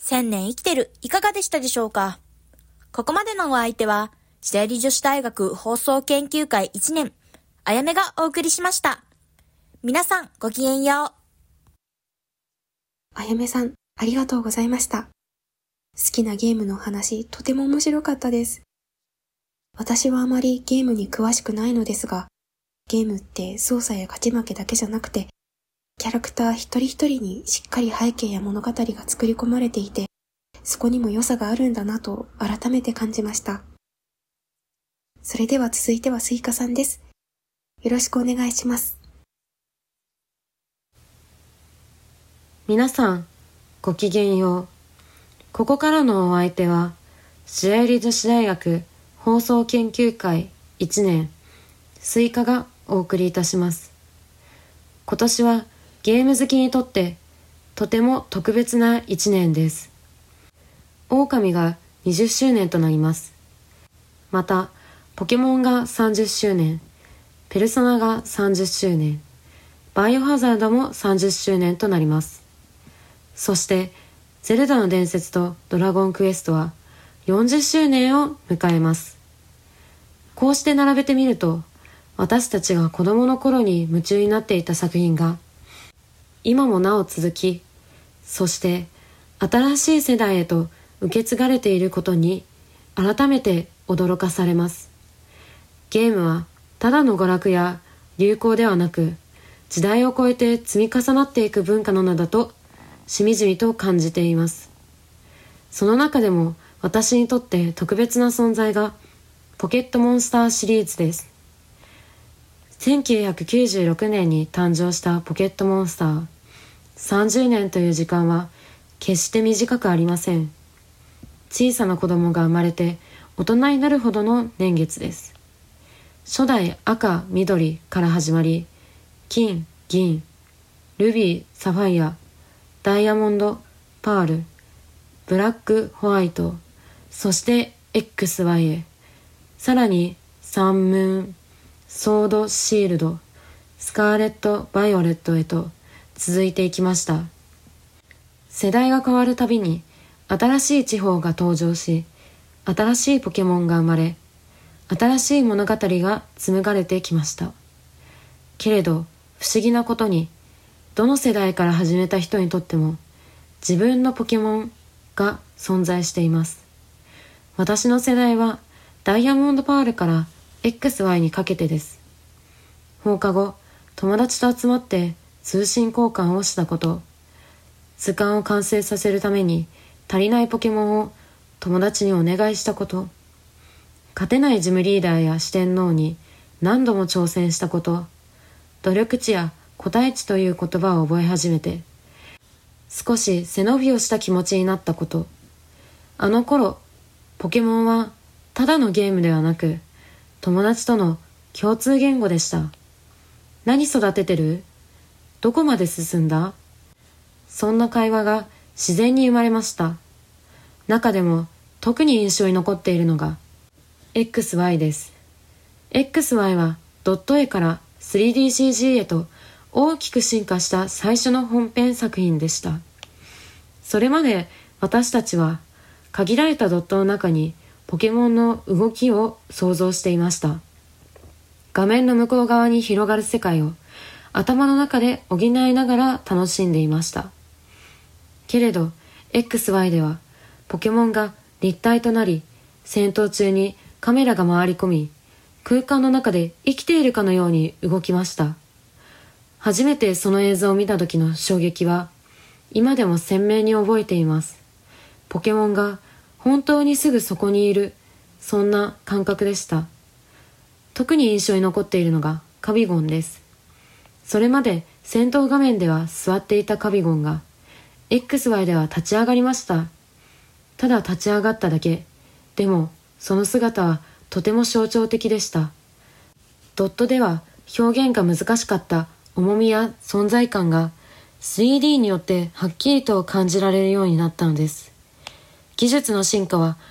1000年生きてる、いかがでしたでしょうか。ここまでのお相手は、白百合女子大学放送研究会1年、あやめがお送りしました。皆さんごきげんよう。 あやめさん、ありがとうございました。好きなゲームの話、とても面白かったです。私はあまりゲームに詳しくないのですが、ゲームって操作や勝ち負けだけじゃなくて、キャラクター一人一人にしっかり背景や物語が作り込まれていて、そこにも良さがあるんだなと改めて感じました。それでは続いてはスイカさんです。よろしくお願いします。 皆さん、ごきげんよう。ここからのお相手は、白百合女子大学放送研究会1年、スイカがお送りいたします。今年はゲーム好きにとってとても特別な1年です。狼が20周年となります。また、ポケモンが30周年、ペルソナが30周年、バイオハザードも30周年となります。そして、ゼルダの伝説とドラゴンクエストは40周年を迎えます。こうして並べてみると、私たちが子供の頃に夢中になっていた作品が、今もなお続き、そして新しい世代へと受け継がれていることに改めて驚かされます。ゲームはただの娯楽や流行ではなく、時代を超えて積み重なっていく文化なのだとしみじみと感じています。その中でも私にとって特別な存在がポケットモンスターシリーズです。1996年に誕生したポケットモンスター。30年という時間は決して短くありません。小さな子供が生まれて大人になるほどの年月です。初代赤、緑から始まり、金、銀、ルビー、サファイア、ダイヤモンド、パール、ブラック、ホワイト、そして XY へ、さらにサンムーン、ソード、シールド、スカーレット、バイオレットへと続いていきました。世代が変わるたびに新しい地方が登場し、新しいポケモンが生まれ、新しい物語が紡がれてきました。けれど不思議なことに、どの世代から始めた人にとっても自分のポケモンが存在しています。私の世代はダイヤモンドパールから XY にかけてです。放課後、友達と集まって通信交換をしたこと、図鑑を完成させるために足りないポケモンを友達にお願いしたこと、勝てないジムリーダーや四天王に何度も挑戦したこと、努力値や個体値という言葉を覚え始めて、少し背伸びをした気持ちになったこと。あの頃、ポケモンはただのゲームではなく、友達との共通言語でした。何育ててる？どこまで進んだ？そんな会話が自然に生まれました。中でも特に印象に残っているのが XY です。XY はドット絵から 3DCG へと大きく進化した最初の本編作品でした。それまで私たちは限られたドットの中にポケモンの動きを想像していました。画面の向こう側に広がる世界を頭の中で補いながら楽しんでいました。けれど XY ではポケモンが立体となり、戦闘中にカメラが回り込み、空間の中で生きているかのように動きました。初めてその映像を見た時の衝撃は今でも鮮明に覚えています。ポケモンが本当にすぐそこにいる、そんな感覚でした。特に印象に残っているのがカビゴンです。それまで戦闘画面では座っていたカビゴンが XY では立ち上がりました。ただ立ち上がっただけ。でもその姿はとても象徴的でした。ドットでは表現が難しかった重みや存在感が 3D によってはっきりと感じられるようになったのです。技術の進化は